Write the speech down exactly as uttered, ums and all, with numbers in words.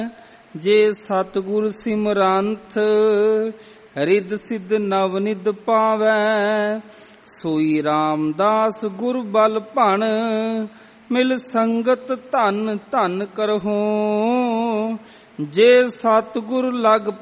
ਜੇ ਸਤਿਗੁਰ ਸਿਮਰੰਥ ਰਿੱਧ ਸਿੱਧ ਨਵ ਨਿਧ ਪਾਵੈ। ਸੋਈ ਰਾਮਦਾਸ ਗੁਰ ਬਲ ਭਣ ਮਿਲ ਸੰਗਤ ਧਨ ਧਨ ਕਰਹੁ। ਜੇ ਸਤਿਗੁਰ ਲਗ